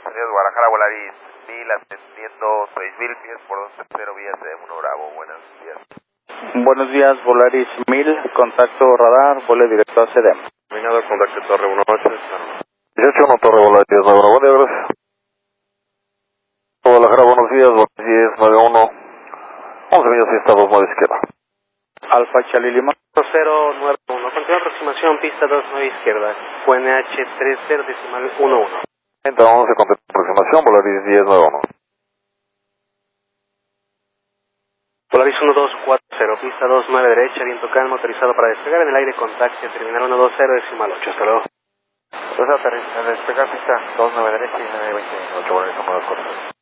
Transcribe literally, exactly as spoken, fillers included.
Unidos, Guadalajara, Volaris mil, ascendiendo seis mil pies por dos cero vías de uno Bravo. Buenos días. Buenos días, Volaris mil, contacto radar, vuelo directo a C D M. Venado, contacto Torre uno ocho. dieciocho uno Torre Volaris diez nueve uno, buen día, gracias. Guadalajara, buenos días, Volaris diez nueve uno, once millas fiesta dos nueve izquierda. Alfa Charlie Lima. cero nueve uno, continúa aproximación, pista dos nueve izquierda, Q N H treinta decimal uno uno. Entra once, contacto aproximación, Volaris diez nueve uno. Volaris uno dos cuatro cero, pista dos nueve derecha, viento calmo, autorizado para despegar en el aire, contacto, terminal uno dos cero decimal ocho, hasta luego. Entonces, despegar pista dos nueve derecha y nueve veinte, ocho Volaris uno dos cuatro cero.